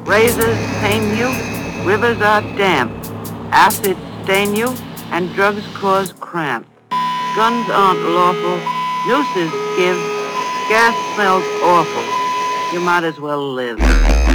Razors pain you, rivers are damp, acids stain you, and drugs cause cramp. Guns aren't lawful, nooses give, gas smells awful. You might as well live.